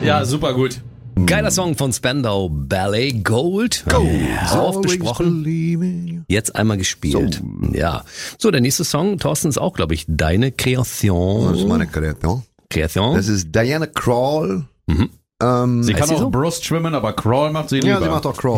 Ja, super gut. Geiler Song von Spandau Ballet, Gold. So oft besprochen. Jetzt einmal gespielt. So. Ja. So, der nächste Song, Thorsten, ist auch, glaube ich, deine Kreation. Das ist meine Kreation. Das ist Diana Krall. Sie kann auch so? Brust schwimmen, aber Crawl macht sie lieber. Ja, sie macht auch Crawl.